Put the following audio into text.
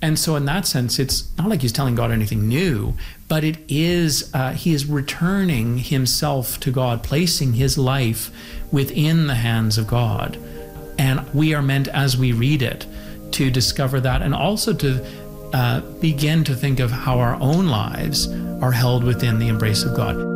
And so in that sense, it's not like he's telling God anything new, but it is, he is returning himself to God, placing his life within the hands of God. And we are meant, as we read it, to discover that, and also to begin to think of how our own lives are held within the embrace of God.